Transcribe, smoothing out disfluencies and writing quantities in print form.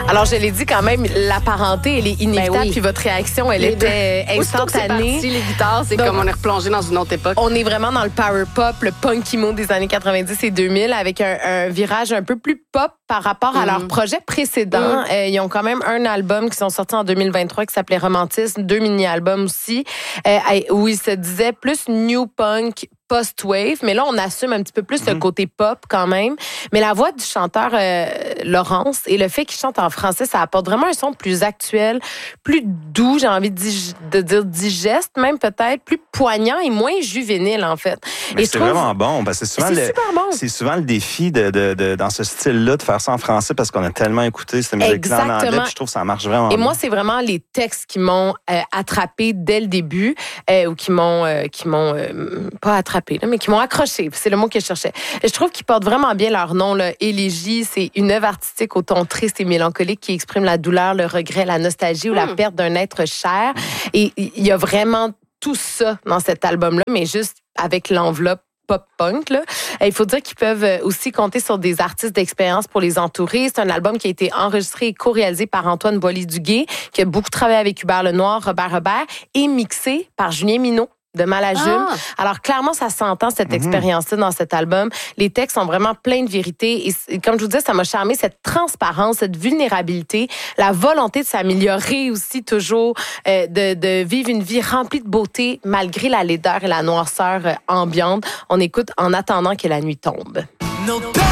Alors, je l'ai dit quand même, la parenté, elle est inévitable. oui. Puis votre réaction, elle était Aussitôt que c'est instantanée. parti, les guitares, c'est Donc, comme on est replongé dans une autre époque. On est vraiment dans le power pop, le punk emo des années 90 et 2000 avec un virage un peu plus pop par rapport à leur projet précédent. Ils ont quand même un album qui sont sortis en 2023 qui s'appelait Romantisme, 2 mini-albums aussi, où ils se disaient plus new punk, post-wave, mais là, on assume un petit peu plus le côté pop quand même. Mais la voix du chanteur Laurence et le fait qu'il chante en français, ça apporte vraiment un son plus actuel, plus doux, j'ai envie de dire digeste, même peut-être, plus poignant et moins juvénile, en fait. Mais c'est vraiment bon, parce que C'est super bon. c'est souvent le défi dans ce style-là de faire ça en français parce qu'on a tellement écouté cette musique-là en anglais, puis je trouve que ça marche vraiment Et bien. moi, c'est vraiment les textes qui m'ont attrapé dès le début, ou qui m'ont pas attrapé, là, mais qui m'ont accroché. C'est le mot que je cherchais. Et je trouve qu'ils portent vraiment bien leur nom. Là. Élégie, c'est une œuvre artistique au ton triste et mélancolique qui exprime la douleur, le regret, la nostalgie ou la perte d'un être cher. Et il y a vraiment tout ça dans cet album-là, mais juste avec l'enveloppe pop-punk. Là. Il faut dire qu'ils peuvent aussi compter sur des artistes d'expérience pour les entourer. C'est un album qui a été enregistré et co-réalisé par Antoine Boilly-Duguay, qui a beaucoup travaillé avec Hubert Lenoir, Robert, et mixé par Julien Minot de Malajume. Alors, clairement, ça s'entend, cette expérience-là, dans cet album. Les textes sont vraiment pleins de vérité. Et comme je vous disais, ça m'a charmé, cette transparence, cette vulnérabilité, la volonté de s'améliorer aussi toujours, de vivre une vie remplie de beauté, malgré la laideur et la noirceur ambiante. On écoute En attendant que la nuit tombe.